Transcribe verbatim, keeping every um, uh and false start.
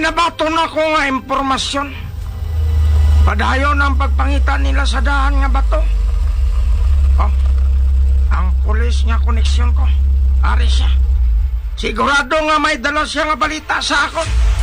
nabato na ko nga impormasyon. Padayon ang pagpangitan nila sa dahan nga bato. Oh, ang pulis nga koneksyon ko. Ari siya. Sigurado nga may dala siya nga balita sa akon.